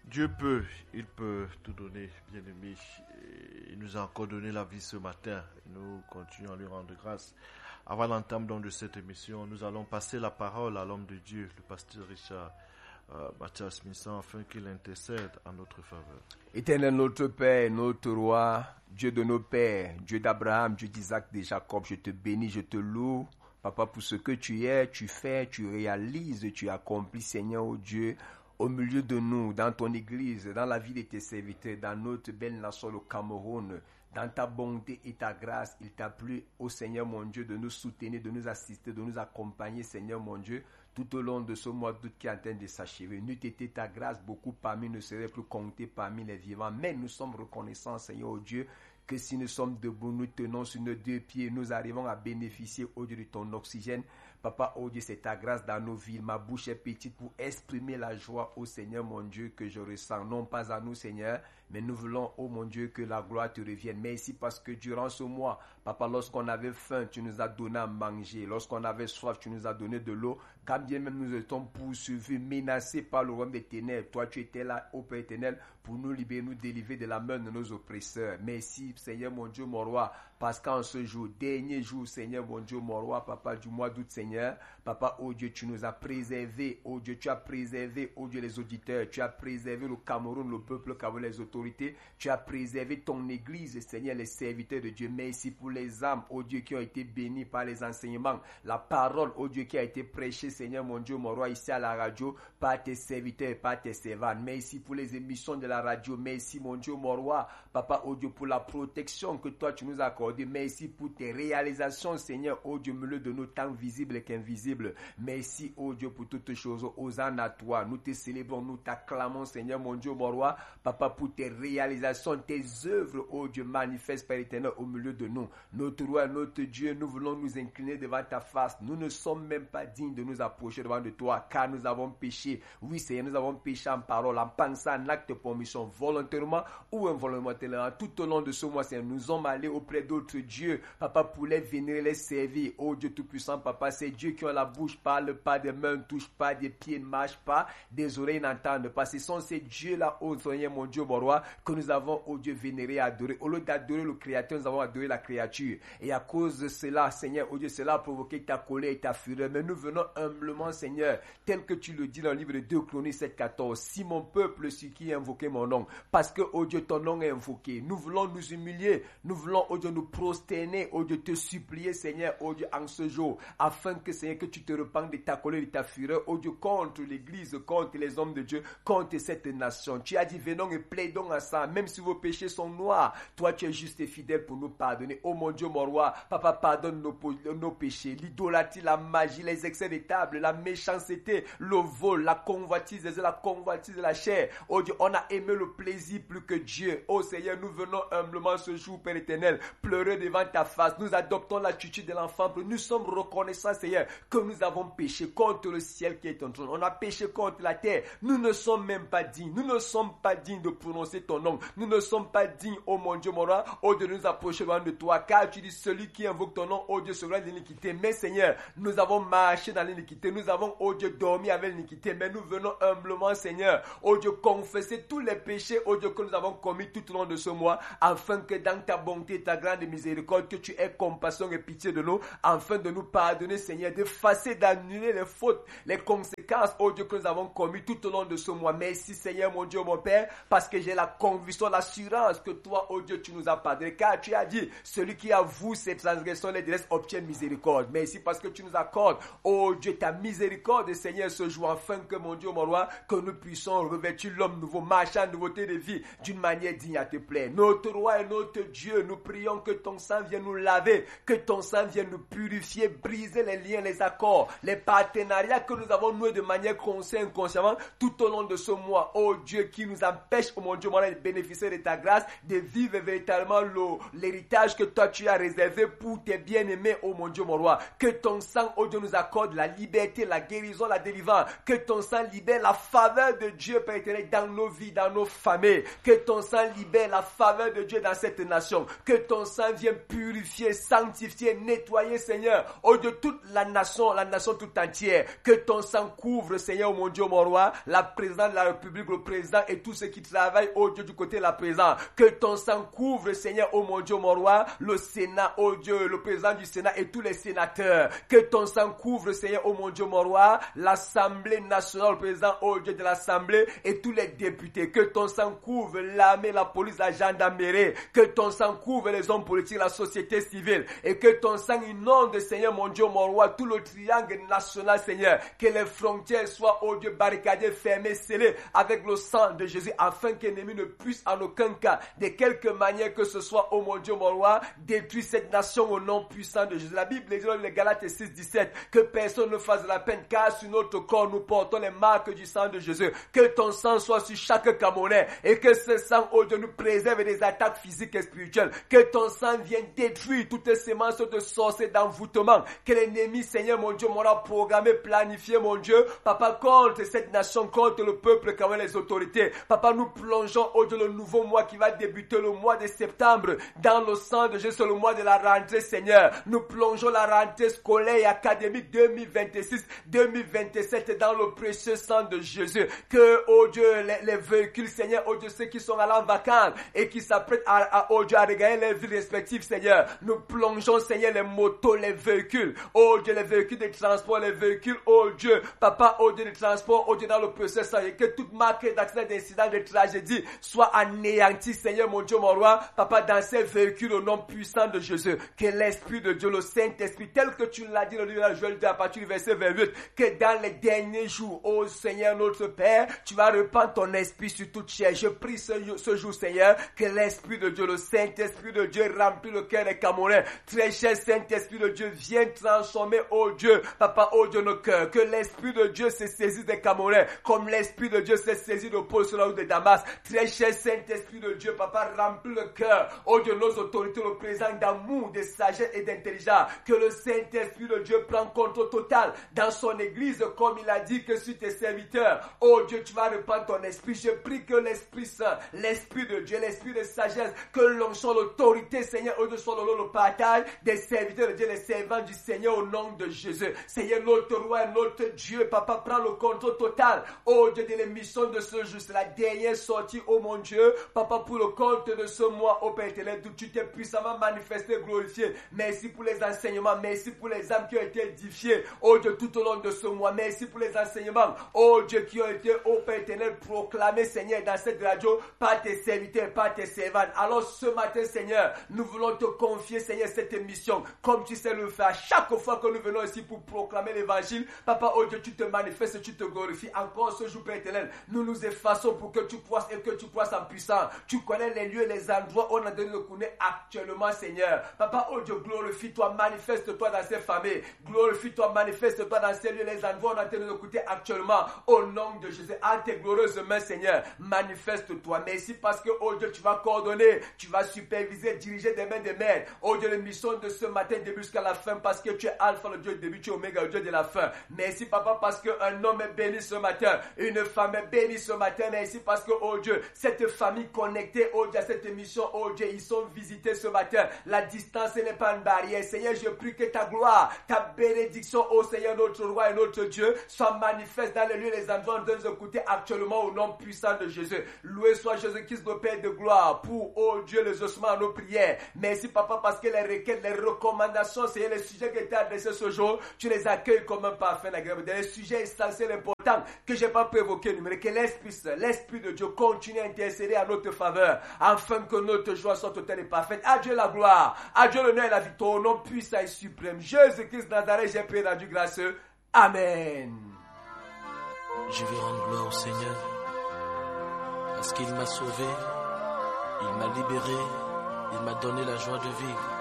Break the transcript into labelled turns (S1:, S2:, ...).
S1: Dieu peut, il peut tout donner, bien-aimé. Il nous a encore donné la vie ce matin. Nous continuons à lui rendre grâce. Avant l'entame donc de cette émission, nous allons passer la parole à l'homme de Dieu, le pasteur Richard Mathias Minsan, afin qu'il intercède en notre faveur.
S2: Éternel notre Père, notre Roi, Dieu de nos pères, Dieu d'Abraham, Dieu d'Isaac, de Jacob, je te bénis, je te loue. Papa, pour ce que tu es, tu fais, tu réalises, tu accomplis, Seigneur, oh Dieu, au milieu de nous, dans ton église, dans la vie de tes serviteurs, dans notre belle nation, le Cameroun, dans ta bonté et ta grâce, il t'a plu, ô Seigneur mon Dieu, de nous soutenir, de nous assister, de nous accompagner, Seigneur mon Dieu, tout au long de ce mois d'août qui est en train de s'achever. N'eût été ta grâce, beaucoup parmi nous ne seraient plus comptés parmi les vivants. Mais nous sommes reconnaissants, Seigneur, oh Dieu, que si nous sommes debout, nous tenons sur nos deux pieds, nous arrivons à bénéficier, oh Dieu, de ton oxygène. Papa, oh Dieu, c'est ta grâce dans nos vies. Ma bouche est petite pour exprimer la joie, oh Seigneur, mon Dieu, que je ressens. Non pas à nous, Seigneur, mais nous voulons, oh mon Dieu, que la gloire te revienne. Merci parce que durant ce mois, Papa, lorsqu'on avait faim, tu nous as donné à manger. Lorsqu'on avait soif, tu nous as donné de l'eau. Quand bien même nous étions poursuivis, menacés par le royaume des ténèbres, toi tu étais là, ô Père éternel, pour nous libérer, nous délivrer de la main de nos oppresseurs. Merci, Seigneur, mon Dieu, mon roi, parce qu'en ce jour, dernier jour, Seigneur, mon Dieu, mon roi, Papa, du mois d'août, Seigneur, Papa, oh Dieu, tu nous as préservés, oh Dieu, tu as préservé, oh Dieu, les auditeurs, tu as préservé le Cameroun, le peuple Cameroun, les autorités, tu as préservé ton église, Seigneur, les serviteurs de Dieu. Merci pour les âmes, oh Dieu, qui ont été bénis par les enseignements, la parole, oh Dieu, qui a été prêchée, Seigneur, mon Dieu, mon roi, ici à la radio, par tes serviteurs, par tes servantes. Merci pour les émissions de la radio. Merci, mon Dieu, mon roi, Papa, oh Dieu, pour la protection que toi, tu nous as accordée. Merci pour tes réalisations, Seigneur, oh Dieu, milieu de nos temps visibles qu'invisibles. Merci, oh Dieu, pour toutes choses. Hosanna à toi. Nous te célébrons, nous t'acclamons, Seigneur, mon Dieu, mon roi, Papa, pour tes réalisations, tes œuvres, oh Dieu, manifeste, Père éternel, au milieu de nous. Notre roi, notre Dieu, nous voulons nous incliner devant ta face. Nous ne sommes même pas dignes de nous approcher devant de toi, car nous avons péché. Oui, Seigneur, nous avons péché en parole, en pensant, en acte de commission, volontairement ou involontairement. Tout au long de ce mois, Seigneur, nous sommes allés auprès d'autres dieux, Papa, pour les vénérer, les servir. Oh Dieu Tout-Puissant, Papa, ces dieux qui ont la bouche, parlent pas, des mains ne touchent pas, des pieds ne marchent pas, des oreilles n'entendent pas. Ce sont ces dieux-là, oh Seigneur, mon Dieu, mon roi, que nous avons, oh Dieu, vénéré, adoré. Au lieu d'adorer le Créateur, nous avons adoré la créature. Et à cause de cela, Seigneur, oh Dieu, cela a provoqué ta colère et ta fureur. Mais nous venons humblement, Seigneur, tel que tu le dis dans le livre de 2 Chroniques 7,14. Si mon peuple, ce qui invoqué mon nom, parce que, oh Dieu, ton nom est invoqué. Nous voulons nous humilier. Nous voulons, oh Dieu, nous prosterner, oh Dieu, te supplier, Seigneur, oh Dieu, en ce jour, afin que, Seigneur, que tu te repentes de ta colère et de ta fureur, oh Dieu, contre l'Église, contre les hommes de Dieu, contre cette nation. Tu as dit, venons et plaidons à ça, même si vos péchés sont noirs, toi, tu es juste et fidèle pour nous pardonner. Oh mon Dieu, mon roi, Papa, pardonne nos péchés, l'idolâtrie, la magie, les excès des tables, la méchanceté, le vol, la convoitise de la chair. Oh Dieu, on a aimé le plaisir plus que Dieu. Oh Seigneur, nous venons humblement ce jour, Père éternel, pleurer devant ta face. Nous adoptons l'attitude de l'enfant. Nous sommes reconnaissants, Seigneur, que nous avons péché contre le ciel qui est ton trône. On a péché contre la terre. Nous ne sommes même pas dignes. Nous ne sommes pas dignes de prononcer ton nom. Nous ne sommes pas dignes, oh mon Dieu, mon roi, oh de nous approcher loin de toi. Car tu dis, celui qui invoque ton nom, oh Dieu, sera de l'iniquité. Mais Seigneur, nous avons marché dans l'iniquité. Nous avons, oh Dieu, dormi avec l'iniquité. Mais nous venons humblement, Seigneur, oh Dieu, confesser tous les péchés, oh Dieu, que nous avons commis tout au long de ce mois, afin que dans ta bonté et ta grande miséricorde, que tu aies compassion et pitié de nous, afin de nous pardonner, Seigneur, d'effacer, d'annuler les fautes, les conséquences, oh Dieu, que nous avons commis tout au long de ce mois. Merci, Seigneur, mon Dieu, mon Père, parce que j'ai la conviction, l'assurance que toi, oh Dieu, tu nous as pardonné, car tu as dit, celui qui avoue ses transgressions, les délaisse, obtient miséricorde. Merci parce que tu nous accordes, oh Dieu, ta miséricorde, Seigneur, ce jour, afin que, mon Dieu, mon roi, que nous puissions revêtir l'homme nouveau, marcher en nouveauté de vie, d'une manière digne à te plaire. Notre roi et notre Dieu, nous prions que ton sang vienne nous laver, que ton sang vienne nous purifier, briser les liens, les accords, les partenariats que nous avons noués de manière consciente, inconsciemment, tout au long de ce mois. Oh Dieu, qui nous empêche, oh mon Dieu, mon roi, de bénéficier de ta grâce, de vivre véritablement l'héritage que toi tu as réservé pour tes bien-aimés, oh mon Dieu, mon roi. Que ton sang, oh Dieu, nous accorde la liberté, la guérison, la délivrance. Que ton sang libère la faveur de Dieu, Père éternel, dans nos vies, dans nos familles. Que ton sang libère la faveur de Dieu dans cette nation. Que ton sang vienne purifier, sanctifier, nettoyer, Seigneur, oh Dieu, toute la nation tout entière. Que ton sang couvre, Seigneur, mon Dieu, mon roi, la présidente de la République, le président et tous ceux qui travaillent, oh Dieu, du côté de la présidence. Que ton sang couvre, Seigneur, oh mon Dieu, mon roi, le Sénat, oh Dieu, le président du Sénat et tous les sénateurs. Que ton sang couvre, Seigneur, oh mon Dieu, mon roi, l'Assemblée nationale, le président, oh Dieu, de l'Assemblée et tous les députés. Que ton sang couvre l'armée, la police, la gendarmerie. Que ton sang couvre les hommes politiques, la société civile. Et que ton sang inonde, Seigneur, mon Dieu, mon roi, tout le triangle national, Seigneur. Que les frontières soient, oh Dieu, barricadées, fermées, scellées avec le sang de Jésus, afin que l'ennemi ne puisse en aucun cas, de quelque manière que ce soit, oh mon Dieu, mon roi, détruire cette nation au nom puissant de Jésus. La Bible dit dans les Galates 6, 17, que personne ne fasse de la peine, car sur notre corps, nous portons les marques du sang de Jésus. Que ton sang soit sur chaque Camerounais, et que ce sang, oh Dieu, nous préserve des attaques physiques et spirituelles. Que ton sang vienne détruire toutes les semences de sorciers, d'envoûtement. Que l'ennemi, Seigneur, mon Dieu, m'aura programmé, planifié, mon Dieu, Papa, contre cette nation, contre le peuple, contre les autorités. Papa, nous plongeons, oh Dieu, le nouveau mois qui va débuter, le mois de septembre, dans le sang de Jésus, le mois de la rentrée, Seigneur. Nous plongeons la rentrée scolaire et académique 2026-2027 dans le précieux sang de Jésus. Que, oh Dieu, les véhicules, Seigneur, oh Dieu, ceux qui sont allés en vacances et qui s'apprêtent oh Dieu, à regagner les villes respectives, Seigneur. Nous plongeons, Seigneur, les motos, les véhicules, oh Dieu, les véhicules de transport, les véhicules, oh Dieu, Papa, oh Dieu, de transport, oh Dieu, dans le précieux sang, et que toute marque d'accident, d'incident, de tragédie soit anéantie, Seigneur, mon Dieu, mon roi, Papa, dans ces véhicules au nom puissant de Jésus. Que l'Esprit de Dieu, le Saint-Esprit, tel que tu l'as dit dans le livre de Joël 2 à partir du verset 28, que dans les derniers jours, oh Seigneur notre Père, tu vas répandre ton esprit sur toute chair. Je prie ce jour, Seigneur, que l'Esprit de Dieu, le Saint-Esprit de Dieu remplit le cœur des Camerounais. Très cher Saint-Esprit de Dieu, viens transformer, oh Dieu, Papa, oh Dieu, nos cœurs. Que l'Esprit de Dieu se saisisse des Camerounais, comme l'Esprit de Dieu se saisit de Paul sur la route de Damas. Très cher Saint-Esprit de Dieu, Papa, remplis le cœur, oh Dieu, nos autorités, le présent d'amour, de sagesse et d'intelligence. Que le Saint-Esprit de Dieu prenne contrôle total dans son église, comme il a dit que sur tes serviteurs. Oh Dieu, tu vas répandre ton esprit. Je prie que l'Esprit Saint, l'Esprit de Dieu, l'Esprit de sagesse, que l'onction, l'autorité, Seigneur, oh Dieu, soit le partage des serviteurs de Dieu, les servants du Seigneur au nom de Jésus. Seigneur, notre roi, notre Dieu, Papa, prends le contrôle total. Oh Dieu, de l'émission de ce jour, c'est la dernière sortie, oh mon Dieu, Papa, pour le compte de ce mois, oh Père éternel, tu t'es puissamment manifesté, glorifié. Merci pour les enseignements, merci pour les âmes qui ont été édifiées, oh Dieu, tout au long de ce mois. Merci pour les enseignements, oh Dieu, qui ont été, oh Père éternel, proclamés, Seigneur, dans cette radio, par tes serviteurs, par tes servantes. Alors ce matin, Seigneur, nous voulons te confier, Seigneur, cette émission, comme tu sais le faire. Chaque fois que nous venons ici pour proclamer l'évangile, Papa, oh Dieu, tu te manifestes, tu te glorifies. Encore ce jour, Père éternel, nous nous effaçons pour que tu puisses et que tu puisses en puissance. Tu connais les lieux, les endroits où on a donné le connaît actuellement, Seigneur. Papa, oh Dieu, glorifie-toi, manifeste-toi dans ces familles. Glorifie-toi, manifeste-toi dans ces lieux, les endroits où on a donné le écouter actuellement. Au nom de Jésus, à tes glorieuses mains, Seigneur, manifeste-toi. Merci parce que, oh Dieu, tu vas coordonner, tu vas superviser, diriger des mains des mères. Oh Dieu, l'émission de ce matin début jusqu'à la fin parce que tu es Alpha, le Dieu du début, tu es Oméga, le Dieu de la fin. Merci, Papa, parce qu'un homme est béni ce matin, une femme est bénie ce matin. Merci parce que, oh Dieu, cette famille connectée, oh Dieu, à cette émission, oh Dieu, ils sont visités ce matin. La distance n'est pas une barrière. Seigneur, je prie que ta gloire, ta bénédiction, oh Seigneur, notre roi et notre Dieu, soit manifeste dans les lieux, les endroits où nous écouter actuellement au nom puissant de Jésus. Loué soit Jésus-Christ, le Père de gloire, pour, oh Dieu, les ossements à nos prières. Merci, Papa, parce que les requêtes, les recommandations, Seigneur, les sujets qui étaient adressés ce jour, tu les accueilles comme un parfum agréable. Des sujets essentiels, importants, que je n'ai pas prévoqué, que l'Esprit de Dieu continue à intercéder à notre faveur, afin que notre joie soit totale et parfaite. À Dieu la gloire, à Dieu l'honneur et la victoire, au nom puissant et suprême. Jésus-Christ Nazareth, j'ai prié, rendu gracieux. Amen.
S3: Je vais rendre gloire au Seigneur, parce qu'il m'a sauvé, il m'a libéré, il m'a donné la joie de vivre.